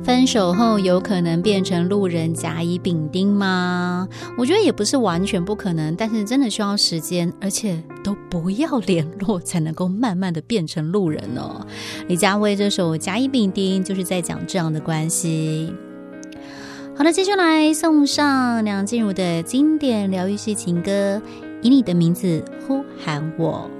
分手后有可能变成路人甲乙丙丁吗？我觉得也不是完全不可能，但是真的需要时间，而且都不要联络才能够慢慢的变成路人哦。李佳薇这首甲乙丙丁就是在讲这样的关系。好的，接下来送上梁静茹的经典疗愈系情歌《以你的名字呼喊我》。